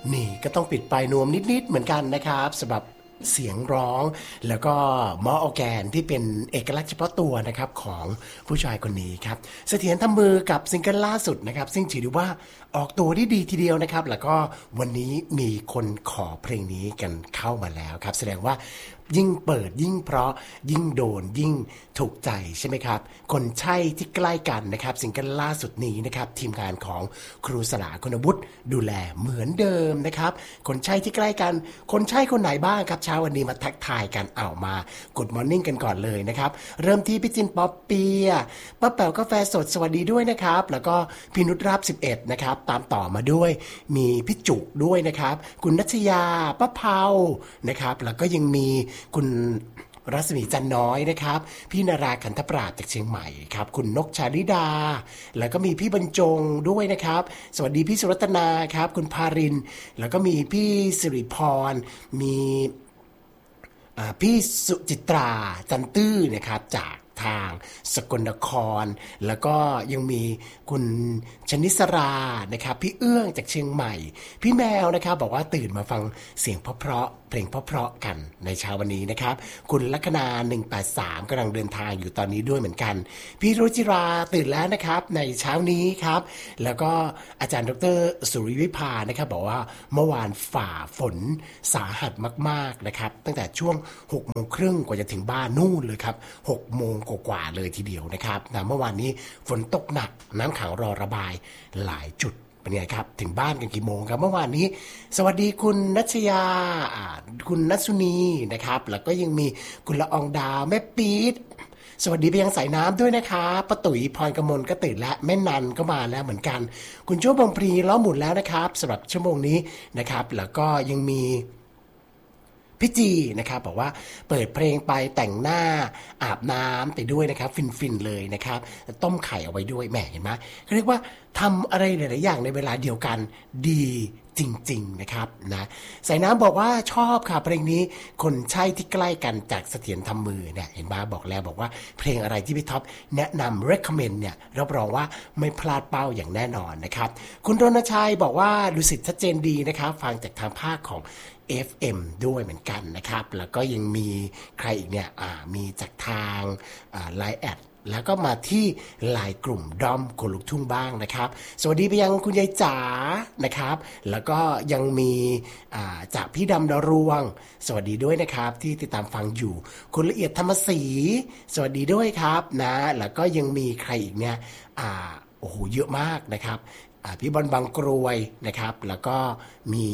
นี่ก็ต้องปิดปลายนวมนิดๆเหมือนกันนะครับสำหรับเสียงร้องแล้วก็มออร์แกนที่เป็นเอกลักษณ์เฉพาะตัวนะครับของผู้ชายคนนี้ครับเสถียรทำมือกับซิงเกิลล่าสุดนะครับซึ่งถือว่าออกตัวได้ดีทีเดียวนะครับแล้วก็วันนี้มีคนขอเพลงนี้กันเข้ามาแล้วครับแสดงว่ายิ่งเปิดยิ่งเพราะยิ่งโดนยิ่งถูกใจใช่ไหมครับคนใช่ที่ใกล้กันนะครับซิงเกิลล่าสุดนี้นะครับทีมงานของครูสลาคุณวุฒิดูแลเหมือนเดิมนะครับคนใช่ที่ใกล้กันคนใช่คนไหนบ้างครับเช้าวันนี้มาทักทายกันเอามาGood Morningกันก่อนเลยนะครับเริ่มที่พี่จินป๊อปเปียป้าแป๋วกาแฟสดสวัสดีด้วยนะครับแล้วก็พี่นุชราบ11นะครับตามต่อมาด้วยมีพี่จุด้วยนะครับคุณนัชยาป้าเผานะครับแล้วก็ยังมีคุณรัศมีจันน้อยนะครับพี่นาราขันธปราชจากเชียงใหม่ครับคุณนกชาลิดาแล้วก็มีพี่บรรจงด้วยนะครับสวัสดีพี่สุรัตนาครับคุณภารินแล้วก็มีพี่สิริพรมีพี่สุจิตราจันตื้อนะครับจากทางสกลนครแล้วก็ยังมีคุณชนิสรานะครับพี่เอื้องจากเชียงใหม่พี่แมวนะครับบอกว่าตื่นมาฟังเสียงเพราะเพลงเพราะกันในเช้าวันนี้นะครับคุณลัคนา183กำลังเดินทางอยู่ตอนนี้ด้วยเหมือนกันพี่รุจิราตื่นแล้วนะครับในเช้านี้ครับแล้วก็อาจารย์ดร.สุริวิภานะครับบอกว่าเมื่อวานฝ่าฝนสาหัสมากๆนะครับตั้งแต่ช่วง 6:30 กว่าจะถึงบ้านนู่นเลยครับ 6 โมงกว่าเลยทีเดียวนะครับเมื่อวานนี้ฝนตกหนักน้ำขังรอระบายหลายจุดเป็นไงครับถึงบ้านกันกี่โมงครับเมื่อวานนี้สวัสดีคุณนัชยาคุณนัสุนีนะครับแล้วก็ยังมีคุณละอองดาวแม่ปี๊ดสวัสดีไปยังสายน้ำด้วยนะคะป้าตุ๋ยพรกมลก็ตื่นแล้วแม่นันก็มาแล้วเหมือนกันคุณชั่วบงพรีล้อหมุนแล้วนะครับสำหรับชั่วโมงนี้นะครับแล้วก็ยังมีพี่จีนะครับบอกว่าเปิดเพลงไปแต่งหน้าอาบน้ำไปด้วยนะครับฟินๆเลยนะครับต้มไข่เอาไว้ด้วยแหมเห็นไหมเขาเรียกว่าทำอะไรหลายๆอย่างในเวลาเดียวกันดีจริงๆนะครับนะสายน้ำบอกว่าชอบค่ะเพลงนี้คนใช่ที่ใกล้กันจากเสถียรทำมือเนี่ยเห็นไหมบอกแล้วบอกว่าเพลงอะไรที่พี่ท็อปแนะนำ recommend เนี่ยรับรองว่าไม่พลาดเป้าอย่างแน่นอนนะครับคุณรณชัยบอกว่าดูสิชัดเจนดีนะครับฟังจากทางภาคของFM ด้วยเหมือนกันนะครับแล้วก็ยังมีใครอีกเนี่ยมีจากทางLine แอดแล้วก็มาที่ไลน์กลุ่มด้อมคนลุกทุ่งบ้างนะครับสวัสดีไปยังคุณยายจ๋านะครับแล้วก็ยังมีจากพี่ดำดารวงสวัสดีด้วยนะครับที่ติดตามฟังอยู่คุณละเอียดธรรมศรีสวัสดีด้วยครับนะแล้วก็ยังมีใครอีกเนี่ยโอ้โหเยอะมากนะครับพี่บอลบางกรวยนะครับแล้วก็มี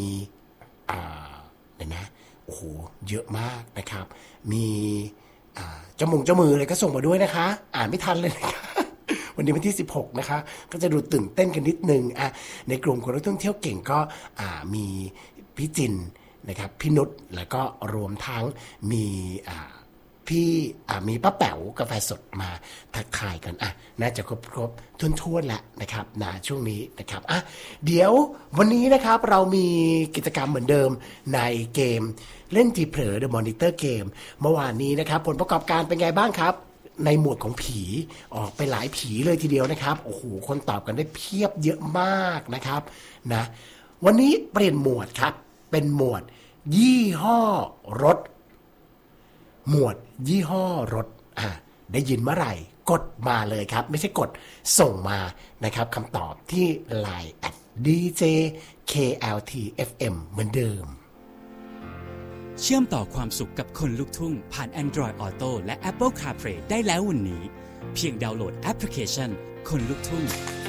นะโอ้โหเยอะมากนะครับมีเจ้ามืออะไรก็ส่งมาด้วยนะคะอ่านไม่ทันเลยนะคะวันนี้วันที่16นะคะก็จะดูตื่นเต้นกันนิดนึงในกลุ่มคนท่องเที่ยวเก่งก็มีพี่จินนะครับพี่นุชแล้วก็รวมทั้งมีพี่มีป้าแป๋วกาแฟสดมาทักทายกันน่าจะครบทุ่นๆแล้วนะครับช่วงนี้นะครับเดี๋ยววันนี้นะครับเรามีกิจกรรมเหมือนเดิมในเกมเล่นทีเผลอ The Monitor Game เมื่อวานนี้นะครับผลประกอบการเป็นไงบ้างครับในหมวดของผีออกไปหลายผีเลยทีเดียวนะครับโอ้โหคนตอบกันได้เพียบเยอะมากนะครับนะวันนี้เปลี่ยนหมวดครับเป็นหมวดยี่ห้อรถหมวดยี่ห้อรถได้ยินเมื่อไหร่กดมาเลยครับไม่ใช่กดส่งมานะครับคำตอบที่ Line @DJKLTFM เหมือนเดิมเชื่อมต่อความสุขกับคนลุกทุ่งผ่าน Android Auto และ Apple CarPlay ได้แล้ววันนี้เพียงดาวน์โหลดแอปพลิเคชันคนลุกทุ่ง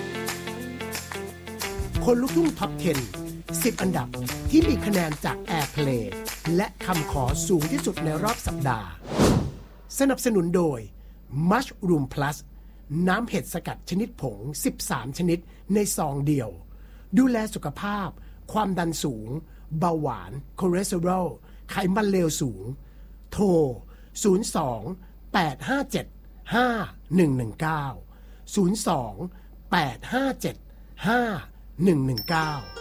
คนลุกทุ่งท็อป 10 อันดับที่มีคะแนนจาก Airplay และคำขอสูงที่สุดในรอบสัปดาห์สนับสนุนโดย Mushroom Plus น้ำเห็ดสกัดชนิดผง13ชนิดในซองเดียวดูแลสุขภาพความดันสูงเบาหวานคอเลสเตอรอลไขมันเลวสูงโทร02 857 5119 02 857 5119